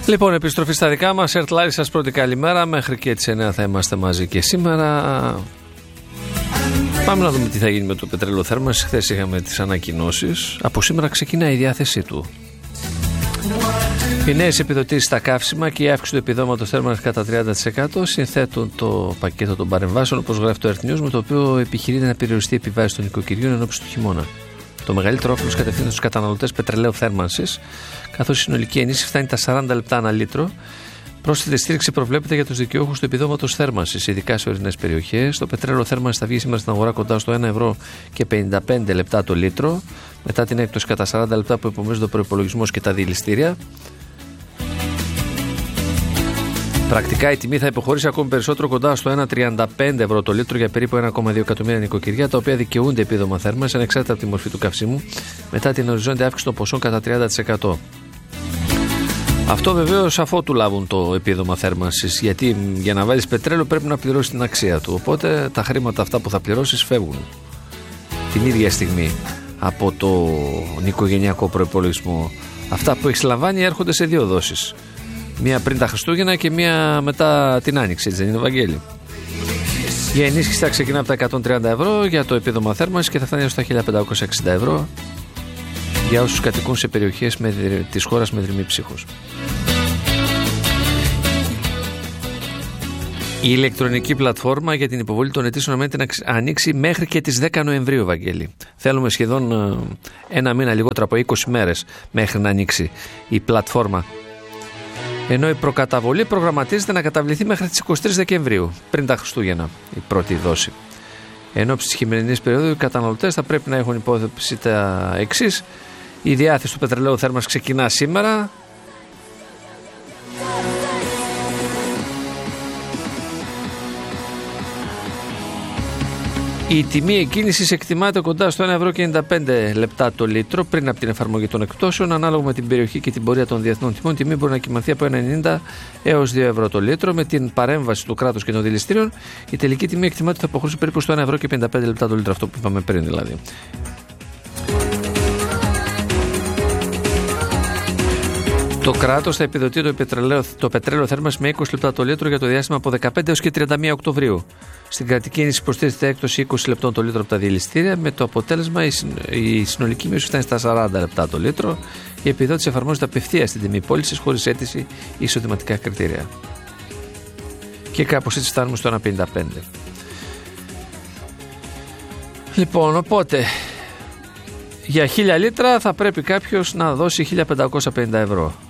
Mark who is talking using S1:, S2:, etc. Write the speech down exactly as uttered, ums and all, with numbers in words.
S1: Λοιπόν, επιστροφή στα δικά μας. Ερτ Λάρη, σας πρώτη καλημέρα. Μέχρι και τις εννιά θα είμαστε μαζί και σήμερα. Πάμε να δούμε τι θα γίνει με το πετρέλαιο θέρμανσης. Χθες είχαμε τις ανακοινώσεις. Από σήμερα ξεκινάει η διάθεσή του. Οι νέες επιδοτήσεις στα καύσιμα και η αύξηση του επιδόματος θέρμανσης κατά τριάντα τοις εκατό συνθέτουν το πακέτο των παρεμβάσεων, όπως γράφει το Ερτ News, με το οποίο επιχειρείται να περιοριστεί η επιβάρυνση των νοικοκυριών ενόψει του χειμώνα. Το μεγαλύτερο όφελος κατευθύνεται στους καταναλωτές πετρελαίου θέρμανσης, καθώς η συνολική ενίσχυση φτάνει τα σαράντα λεπτά ανά λίτρο. Πρόσθετη στήριξη προβλέπεται για τους δικαιούχους του επιδόματος θέρμανσης, ειδικά σε ορεινές περιοχές. Το πετρέλαιο θέρμανσης θα βγει σήμερα στην αγορά κοντά στο ένα ευρώ και πενήντα πέντε λεπτά το λίτρο, μετά την έκπτωση κατά σαράντα λεπτά που επομίζονται ο προϋπολογισμός και τα διελιστήρια. Πρακτικά η τιμή θα υποχωρήσει ακόμη περισσότερο κοντά στο ένα ευρώ τριάντα πέντε ευρώ το λίτρο για περίπου ένα κόμμα δύο εκατομμύρια νοικοκυριά, τα οποία δικαιούνται επίδομα θέρμανσης ανεξάρτητα από τη μορφή του καυσίμου, μετά την οριζόντια αύξηση των ποσών κατά τριάντα τοις εκατό. Αυτό βεβαίως αφότου λάβουν το επίδομα θέρμανσης, γιατί για να βάλεις πετρέλαιο πρέπει να πληρώσεις την αξία του. Οπότε τα χρήματα αυτά που θα πληρώσεις φεύγουν την ίδια στιγμή από το νοικογενειακό προϋπολογισμό. Αυτά που έχεις λαμβάνει έρχονται σε δύο δόσεις. Μία πριν τα Χριστούγεννα και μία μετά την Άνοιξη, έτσι δεν είναι, Βαγγέλη? Η ενίσχυση θα ξεκινά από τα εκατόν τριάντα ευρώ για το επίδομα θέρμανσης και θα φτάνει στα χίλια πεντακόσια εξήντα ευρώ για όσους κατοικούν σε περιοχές με, της χώρας με δρυμή ψύχους. Η ηλεκτρονική πλατφόρμα για την υποβολή των αιτήσεων αναμένεται να ανοίξει μέχρι και τις δέκα Νοεμβρίου, Βαγγέλη. Θέλουμε σχεδόν ένα μήνα, λιγότερο από είκοσι μέρες μέχρι να ανοίξει η πλατφόρμα. Ενώ η προκαταβολή προγραμματίζεται να καταβληθεί μέχρι τις εικοστή τρίτη Δεκεμβρίου, πριν τα Χριστούγεννα, η πρώτη δόση. Εν ώψη της χειμερινής περίοδου, οι καταναλωτές θα πρέπει να έχουν υπόθεση τα εξής. Η διάθεση του πετρελαίου θέρμανσης ξεκινά σήμερα. Η τιμή εκκίνησης εκτιμάται κοντά στο ένα ευρώ και ενενήντα πέντε λεπτά το λίτρο πριν από την εφαρμογή των εκπτώσεων. Ανάλογα με την περιοχή και την πορεία των διεθνών τιμών, η τιμή μπορεί να κυμανθεί από ένα ενενήντα έως δύο ευρώ το λίτρο. Με την παρέμβαση του κράτους και των δηληστήριων, η τελική τιμή εκτιμάται θα αποχωρήσει περίπου στο ένα ευρώ και πενήντα πέντε λεπτά το λίτρο, αυτό που είπαμε πριν δηλαδή. Το κράτος θα επιδοτεί το πετρέλαιο, το πετρέλαιο θέρμανσης με είκοσι λεπτά το λίτρο για το διάστημα από δεκαπέντε έως και τριάντα μία Οκτωβρίου. Στην κρατική ενίσχυση υποστηρίζεται έκπτωση είκοσι λεπτών το λίτρο από τα διελιστήρια, με το αποτέλεσμα η συνολική μείωση φτάνει στα σαράντα λεπτά το λίτρο. Η επιδότηση εφαρμόζεται απευθείας στην τιμή πώλησης χωρίς αίτηση ή εισοδηματικά κριτήρια. Και κάπως έτσι φτάνουμε στο ένα ευρώ πενήντα πέντε. Λοιπόν, οπότε για χίλια λίτρα θα πρέπει κάποιος να δώσει χίλια πεντακόσια πενήντα ευρώ.